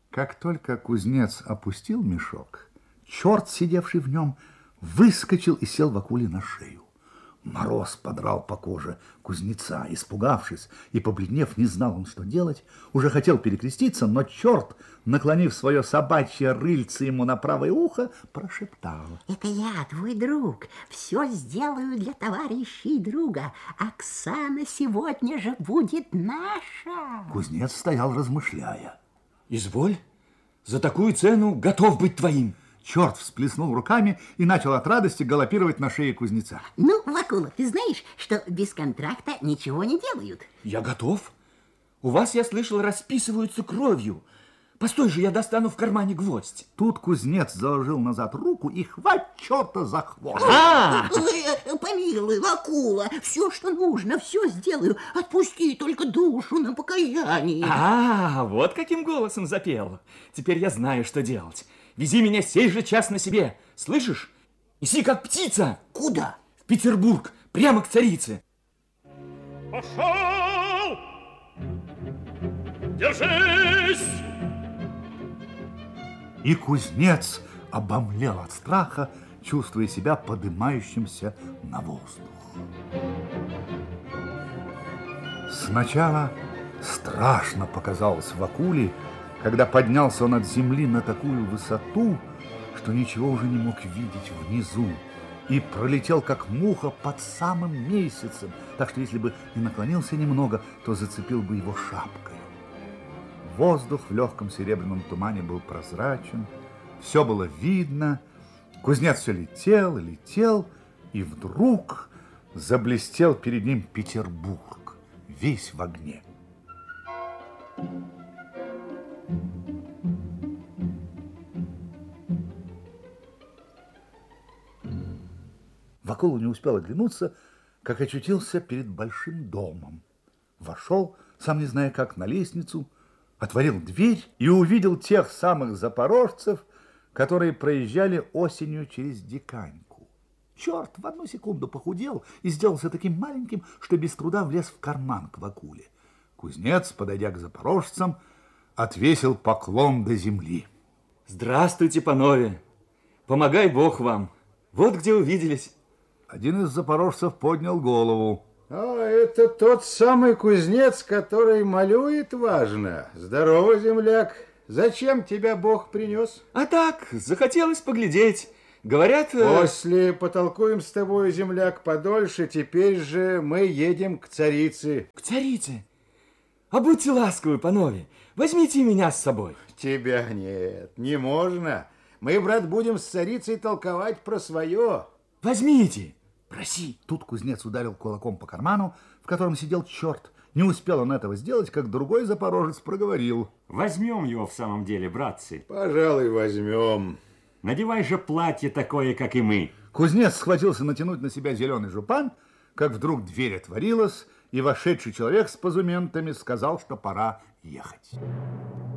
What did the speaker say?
Как только кузнец опустил мешок, черт, сидевший в нем, выскочил и сел Вакуле на шею. Мороз подрал по коже кузнеца. Испугавшись и побледнев, не знал он, что делать. Уже хотел перекреститься, но черт, наклонив свое собачье рыльце ему на правое ухо, прошептал: «Это я, твой друг. Все сделаю для товарища и друга. Оксана сегодня же будет наша». Кузнец стоял, размышляя. Изволь, за такую цену готов быть твоим. Черт всплеснул руками и начал от радости галопировать на шее кузнеца. Ну, Вакула, ты знаешь, что без контракта ничего не делают? Я готов. У вас, я слышал, расписываются кровью. Постой же, я достану в кармане гвоздь. Тут кузнец заложил назад руку и хвать черта за хвост. Помилуй, Вакула, все, что нужно, все сделаю. Отпусти только душу на покаяние. Вот каким голосом запел. Теперь я знаю, что делать. Вези меня сей же час на себе. Слышишь? Неси как птица. Куда? В Петербург, прямо к царице. Пошел! Держись! И кузнец обомлел от страха, чувствуя себя подымающимся на воздух. Сначала страшно показалось Вакуле, когда поднялся он от земли на такую высоту, что ничего уже не мог видеть внизу, и пролетел, как муха, под самым месяцем, так что если бы и наклонился немного, то зацепил бы его шапкой. Воздух в легком серебряном тумане был прозрачен, все было видно, кузнец все летел и летел, и вдруг заблестел перед ним Петербург, весь в огне. Вакула не успел оглянуться, как очутился перед большим домом. Вошел, сам не зная как, на лестницу, отворил дверь и увидел тех самых запорожцев, которые проезжали осенью через Диканьку. Черт в одну секунду похудел и сделался таким маленьким, что без труда влез в карман к Вакуле. Кузнец, подойдя к запорожцам, отвесил поклон до земли. Здравствуйте, панове. Помогай Бог вам. Вот где увиделись. Один из запорожцев поднял голову. Это тот самый кузнец, который малюет важно. Здорово, земляк. Зачем тебя Бог принес? А так, захотелось поглядеть. Говорят... После потолкуем с тобой, земляк, подольше. Теперь же мы едем к царице. К царице? А будьте ласковы, панове. Возьмите меня с собой. Тебя нет, не можно. Мы, брат, будем с царицей толковать про свое. Возьмите. Проси. Тут кузнец ударил кулаком по карману, в котором сидел черт. Не успел он этого сделать, как другой запорожец проговорил. Возьмем его в самом деле, братцы. Пожалуй, возьмем. Надевай же платье такое, как и мы. Кузнец схватился натянуть на себя зеленый жупан, как вдруг дверь отворилась, и вошедший человек с позументами сказал, что пора ехать.